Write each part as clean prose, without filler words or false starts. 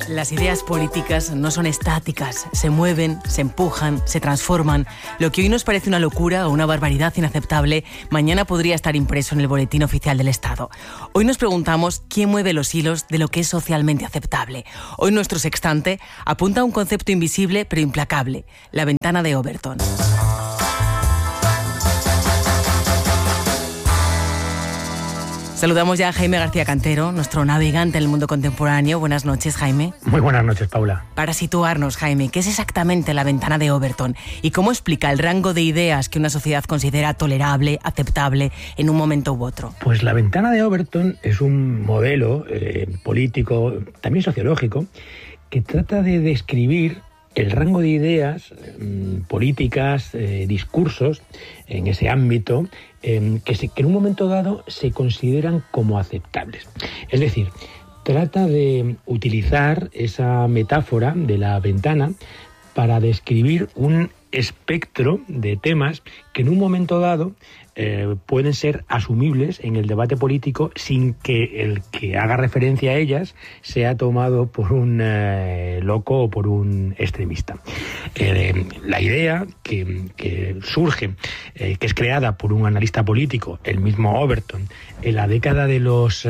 Las ideas políticas no son estáticas, se mueven, se empujan, se transforman. Lo que hoy nos parece una locura o una barbaridad inaceptable, mañana podría estar impreso en el Boletín Oficial del Estado. Hoy nos preguntamos quién mueve los hilos de lo que es socialmente aceptable. Hoy nuestro sextante apunta a un concepto invisible pero implacable, la ventana de Overton. Saludamos ya a Jaime García Cantero, nuestro navegante en el mundo contemporáneo. Buenas noches, Jaime. Muy buenas noches, Paula. Para situarnos, Jaime, ¿qué es exactamente la ventana de Overton? ¿Y cómo explica el rango de ideas que una sociedad considera tolerable, aceptable, en un momento u otro? Pues la ventana de Overton es un modelo político, también sociológico, que trata de describir el rango de ideas políticas, discursos en ese ámbito que en un momento dado se consideran como aceptables. Es decir, trata de utilizar esa metáfora de la ventana para describir un espectro de temas que en un momento dado pueden ser asumibles en el debate político sin que el que haga referencia a ellas sea tomado por un loco o por un extremista. La idea que surge, que es creada por un analista político, el mismo Overton, en la década de los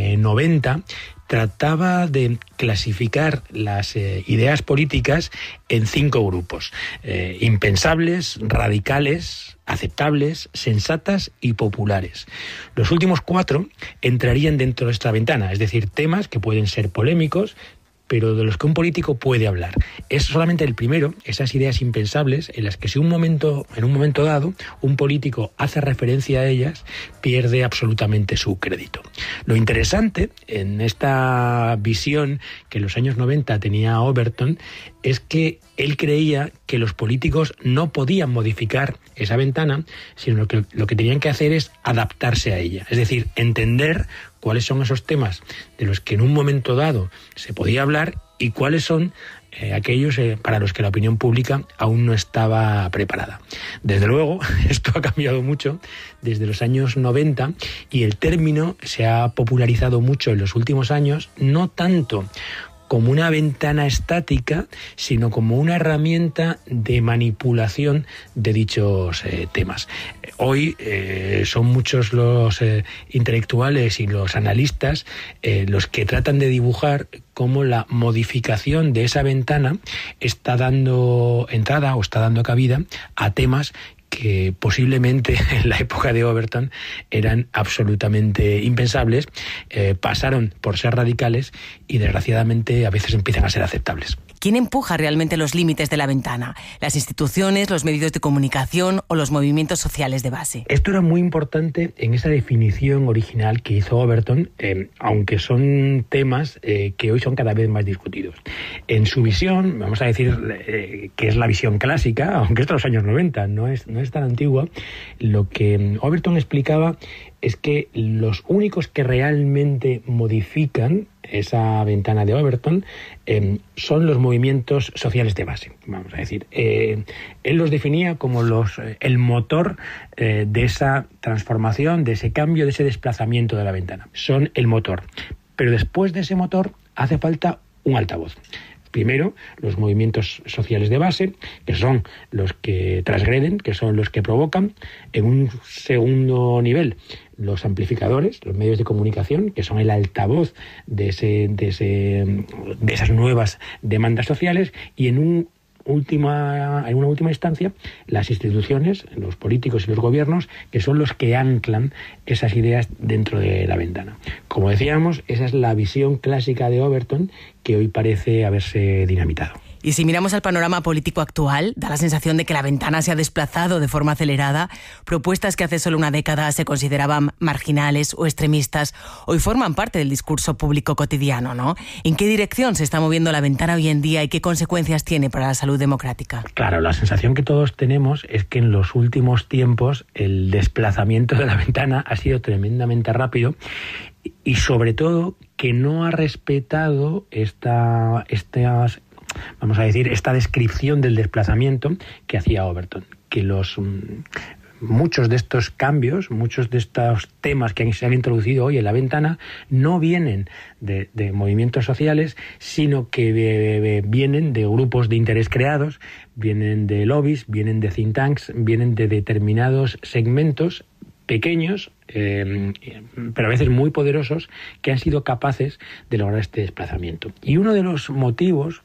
90, trataba de clasificar las ideas políticas en 5 grupos: impensables, radicales, aceptables, sensatas y populares. Los últimos 4 entrarían dentro de esta ventana, es decir, temas que pueden ser polémicos, pero de los que un político puede hablar. Es solamente el primero, esas ideas impensables, en las que si en un momento dado un político hace referencia a ellas, pierde absolutamente su crédito. Lo interesante en esta visión que en los años 90 tenía Overton es que él creía que los políticos no podían modificar esa ventana, sino que lo que tenían que hacer es adaptarse a ella. Es decir, entender cuáles son esos temas de los que en un momento dado se podía hablar y cuáles son aquellos para los que la opinión pública aún no estaba preparada. Desde luego, esto ha cambiado mucho desde los años 90 y el término se ha popularizado mucho en los últimos años, no tanto como una ventana estática, sino como una herramienta de manipulación de dichos temas. Hoy son muchos los intelectuales y los analistas los que tratan de dibujar cómo la modificación de esa ventana está dando entrada o está dando cabida a temas que posiblemente en la época de Overton eran absolutamente impensables, pasaron por ser radicales y desgraciadamente a veces empiezan a ser aceptables. ¿Quién empuja realmente los límites de la ventana? ¿Las instituciones, los medios de comunicación o los movimientos sociales de base? Esto era muy importante en esa definición original que hizo Overton, aunque son temas que hoy son cada vez más discutidos. En su visión, vamos a decir que es la visión clásica, aunque es de los años 90, no es tan antigua, lo que Overton explicaba es que los únicos que realmente modifican esa ventana de Overton son los movimientos sociales de base, vamos a decir. Él los definía como el motor de esa transformación, de ese cambio, de ese desplazamiento de la ventana. Son el motor. Pero después de ese motor hace falta un altavoz. Primero, los movimientos sociales de base, que son los que transgreden, que son los que provocan. En un segundo nivel, los amplificadores, los medios de comunicación, que son el altavoz de esas nuevas demandas sociales. Y en una última instancia, las instituciones, los políticos y los gobiernos, que son los que anclan esas ideas dentro de la ventana. Como decíamos, esa es la visión clásica de Overton, que hoy parece haberse dinamitado. Y si miramos al panorama político actual, da la sensación de que la ventana se ha desplazado de forma acelerada. Propuestas que hace solo una década se consideraban marginales o extremistas, hoy forman parte del discurso público cotidiano, ¿no? ¿En qué dirección se está moviendo la ventana hoy en día y qué consecuencias tiene para la salud democrática? Claro, la sensación que todos tenemos es que en los últimos tiempos el desplazamiento de la ventana ha sido tremendamente rápido y sobre todo que no ha respetado esta descripción del desplazamiento que hacía Overton, que los muchos de estos cambios, muchos de estos temas que se han introducido hoy en la ventana no vienen de movimientos sociales, sino que vienen de grupos de interés creados, vienen de lobbies, vienen de think tanks, vienen de determinados segmentos pequeños, pero a veces muy poderosos, que han sido capaces de lograr este desplazamiento. Y uno de los motivos,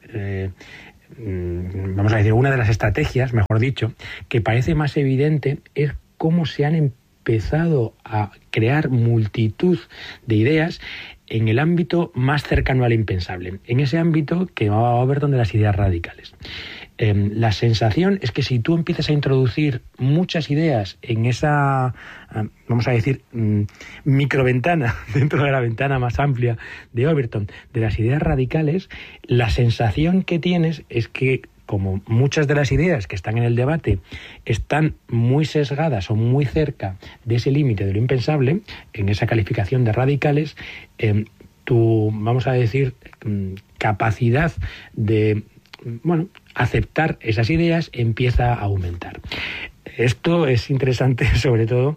vamos a decir, una de las estrategias, mejor dicho, que parece más evidente es cómo se han empezado a crear multitud de ideas en el ámbito más cercano al impensable, en ese ámbito que va a Overton de las ideas radicales. La sensación es que si tú empiezas a introducir muchas ideas en esa, vamos a decir, microventana, dentro de la ventana más amplia de Overton, de las ideas radicales, la sensación que tienes es que, como muchas de las ideas que están en el debate están muy sesgadas o muy cerca de ese límite de lo impensable, en esa calificación de radicales, tu, vamos a decir, capacidad de aceptar esas ideas empieza a aumentar. Esto es interesante, sobre todo,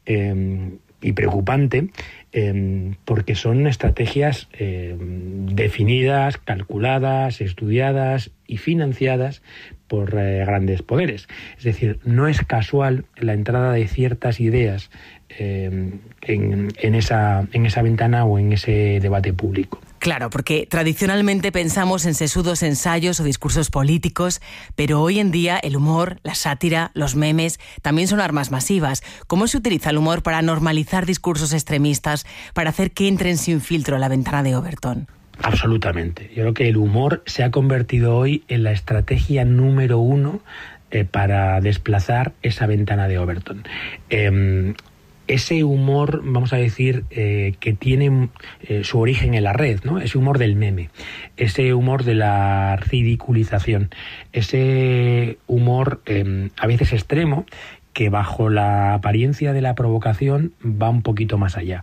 y preocupante, porque son estrategias definidas, calculadas, estudiadas y financiadas por grandes poderes. Es decir, no es casual la entrada de ciertas ideas en esa ventana o en ese debate público. Claro, porque tradicionalmente pensamos en sesudos ensayos o discursos políticos, pero hoy en día el humor, la sátira, los memes también son armas masivas. ¿Cómo se utiliza el humor para normalizar discursos extremistas, para hacer que entren sin filtro a la ventana de Overton? Absolutamente. Yo creo que el humor se ha convertido hoy en la estrategia número 1 para desplazar esa ventana de Overton. Ese humor, vamos a decir, que tiene su origen en la red, ¿no? Ese humor del meme, ese humor de la ridiculización, ese humor a veces extremo, que bajo la apariencia de la provocación va un poquito más allá.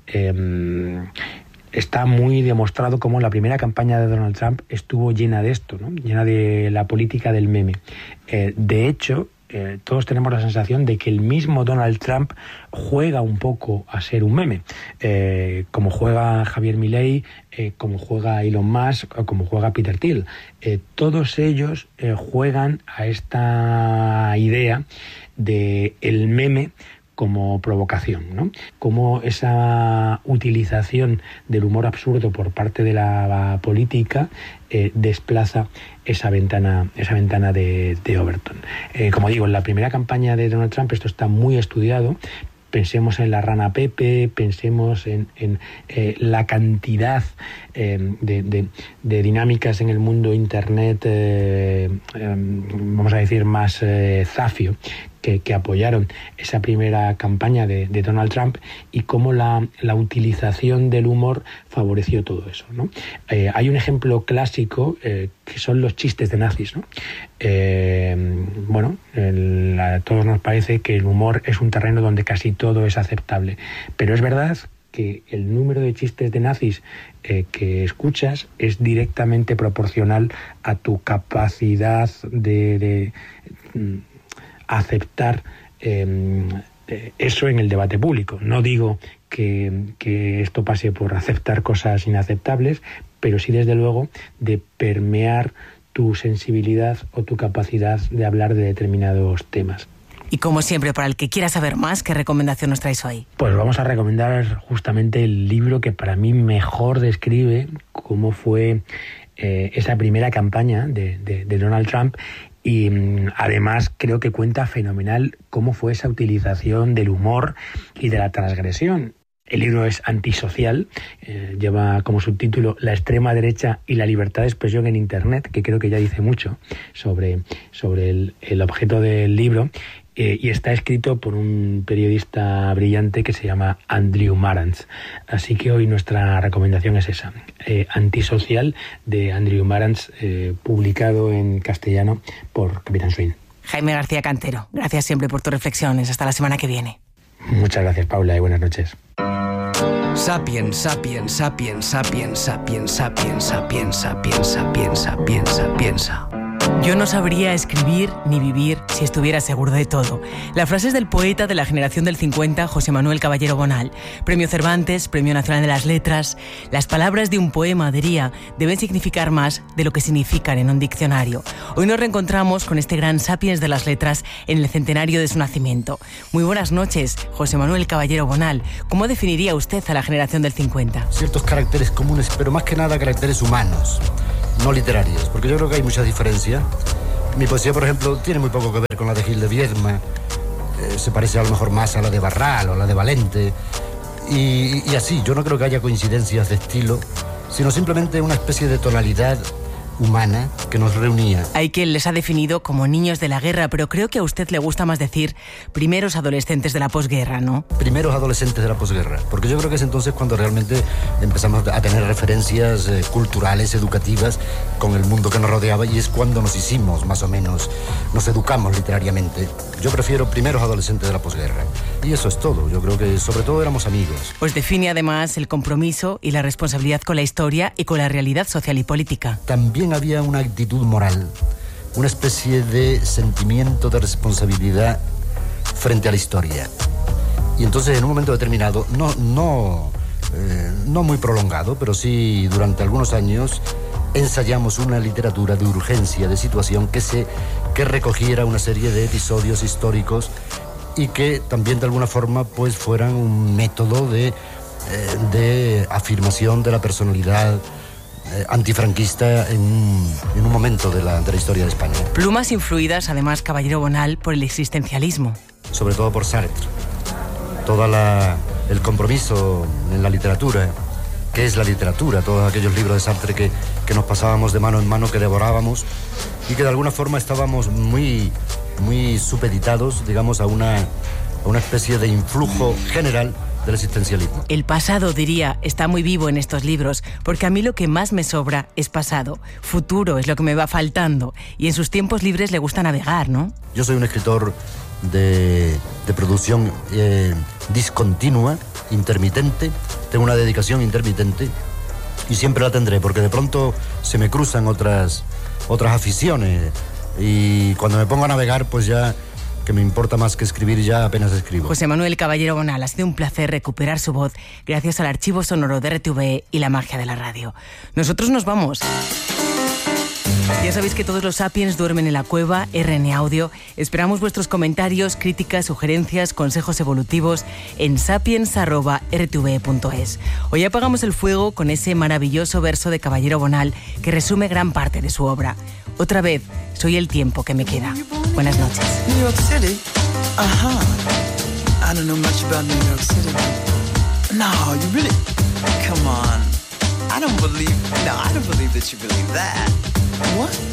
Está muy demostrado cómo la primera campaña de Donald Trump estuvo llena de esto, ¿no? Llena de la política del meme. De hecho, todos tenemos la sensación de que el mismo Donald Trump juega un poco a ser un meme, como juega Javier Milei, como juega Elon Musk o como juega Peter Thiel. Todos ellos juegan a esta idea de el meme como provocación, ¿no? Como esa utilización del humor absurdo por parte de la política desplaza esa ventana de Overton. Como digo, en la primera campaña de Donald Trump esto está muy estudiado. Pensemos en la rana Pepe, pensemos en la cantidad de dinámicas en el mundo Internet, vamos a decir, más zafio, que apoyaron esa primera campaña de Donald Trump, y cómo la utilización del humor favoreció todo eso, ¿no? Hay un ejemplo clásico que son los chistes de nazis, ¿no? A todos nos parece que el humor es un terreno donde casi todo es aceptable, pero es verdad que el número de chistes de nazis que escuchas es directamente proporcional a tu capacidad de aceptar eso en el debate público. No digo que esto pase por aceptar cosas inaceptables, pero sí, desde luego, de permear tu sensibilidad o tu capacidad de hablar de determinados temas. Y como siempre, para el que quiera saber más, ¿qué recomendación nos traes hoy? Pues vamos a recomendar justamente el libro que para mí mejor describe cómo fue esa primera campaña de Donald Trump. Y además creo que cuenta fenomenal cómo fue esa utilización del humor y de la transgresión. El libro es antisocial, lleva como subtítulo La extrema derecha y la libertad de expresión en Internet, que creo que ya dice mucho sobre el objeto del libro, y está escrito por un periodista brillante que se llama Andrew Marantz. Así que hoy nuestra recomendación es esa, Antisocial, de Andrew Marantz, publicado en castellano por Capitán Swing. Jaime García Cantero, gracias siempre por tus reflexiones. Hasta la semana que viene. Muchas gracias, Paula, y buenas noches. Sapiens, sapiens, sapiens, sapiens, sapiens, sapiens, sapiens, sapiens, sapiens, sapiens, sapiens. Yo no sabría escribir ni vivir si estuviera seguro de todo. La frase es del poeta de la generación del 50, José Manuel Caballero Bonal. Premio Cervantes, Premio Nacional de las Letras. Las palabras de un poema, diría, deben significar más de lo que significan en un diccionario. Hoy nos reencontramos con este gran sapiens de las letras en el centenario de su nacimiento. Muy buenas noches, José Manuel Caballero Bonal. ¿Cómo definiría usted a la generación del 50? Ciertos caracteres comunes, pero más que nada caracteres humanos, no literarios, porque yo creo que hay mucha diferencia. Mi poesía, por ejemplo, tiene muy poco que ver con la de Gil de Viedma, se parece a lo mejor más a la de Barral o a la de Valente, y así, yo no creo que haya coincidencias de estilo, sino simplemente una especie de tonalidad humana que nos reunía. Hay quien les ha definido como niños de la guerra, pero creo que a usted le gusta más decir primeros adolescentes de la posguerra, ¿no? Primeros adolescentes de la posguerra, porque yo creo que es entonces cuando realmente empezamos a tener referencias culturales, educativas con el mundo que nos rodeaba, y es cuando nos hicimos más o menos, nos educamos literariamente. Yo prefiero primeros adolescentes de la posguerra, y eso es todo. Yo creo que sobre todo éramos amigos. Pues define además el compromiso y la responsabilidad con la historia y con la realidad social y política. También había una actitud moral, una especie de sentimiento de responsabilidad frente a la historia. Y entonces en un momento determinado, no muy prolongado, pero sí durante algunos años, ensayamos una literatura de urgencia, de situación que recogiera una serie de episodios históricos y que también de alguna forma pues fueran un método de afirmación de la personalidad antifranquista en un momento de la historia de España. Plumas influidas, además, Caballero Bonal, por el existencialismo. Sobre todo por Sartre. Todo el compromiso en la literatura. ¿Qué es la literatura? Todos aquellos libros de Sartre que nos pasábamos de mano en mano, que devorábamos y que de alguna forma estábamos muy, muy supeditados, digamos, a una especie de influjo general del existencialismo. El pasado, diría, está muy vivo en estos libros, porque a mí lo que más me sobra es pasado. Futuro es lo que me va faltando, y en sus tiempos libres le gusta navegar, ¿no? Yo soy un escritor de producción discontinua, intermitente, tengo una dedicación intermitente y siempre la tendré, porque de pronto se me cruzan otras aficiones y cuando me pongo a navegar, pues ya que me importa más que escribir, ya apenas escribo. José Manuel Caballero Bonal, ha sido un placer recuperar su voz gracias al archivo sonoro de RTV y la magia de la radio. Nosotros nos vamos. Ya sabéis que todos los sapiens duermen en la cueva RN Audio. Esperamos vuestros comentarios, críticas, sugerencias, consejos evolutivos en sapiens@rtve.es. Hoy apagamos el fuego con ese maravilloso verso de Caballero Bonal que resume gran parte de su obra. Otra vez, soy el tiempo que me queda. Buenas noches. New York City? I don't know much about New York City. No, you really... Come on. I don't believe that you believe that. What?